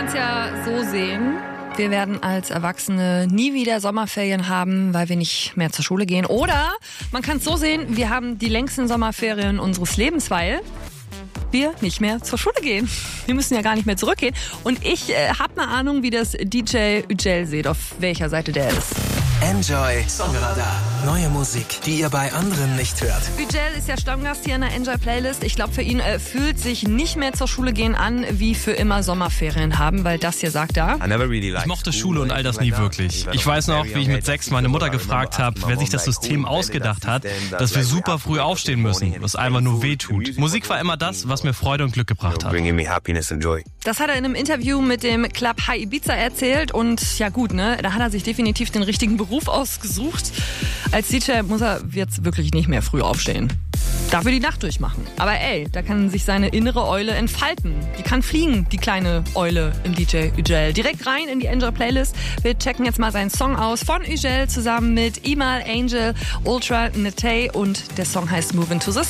kann es ja so sehen. Wir werden als Erwachsene nie wieder Sommerferien haben, weil wir nicht mehr zur Schule gehen. Oder man kann es so sehen, wir haben die längsten Sommerferien unseres Lebens, weil wir nicht mehr zur Schule gehen. Wir müssen ja gar nicht mehr zurückgehen. Und ich habe eine Ahnung, wie das DJ Yücel sieht, auf welcher Seite der ist. Enjoy Songradar. Neue Musik, die ihr bei anderen nicht hört. Yücel ist ja Stammgast hier in der Enjoy Playlist. Ich glaube, für ihn fühlt sich nicht mehr zur Schule gehen an, wie für immer Sommerferien haben, weil das hier sagt er. Ich mochte Schule und all das nie wirklich. Ich weiß noch, wie ich mit 6 meine Mutter gefragt habe, wer sich das System ausgedacht hat, dass wir super früh aufstehen müssen, was einfach nur wehtut. Musik war immer das, was mir Freude und Glück gebracht hat. Das hat er in einem Interview mit dem Club High Ibiza erzählt und ja gut, ne, da hat er sich definitiv den richtigen Beruf ausgesucht. Als DJ muss er jetzt wirklich nicht mehr früh aufstehen. Dafür die Nacht durchmachen. Aber ey, da kann sich seine innere Eule entfalten. Die kann fliegen, die kleine Eule im DJ Yücel. Direkt rein in die Enjoy Playlist. Wir checken jetzt mal seinen Song aus von Yücel zusammen mit Imal, Angel, Ultra, Netay und der Song heißt Move Into the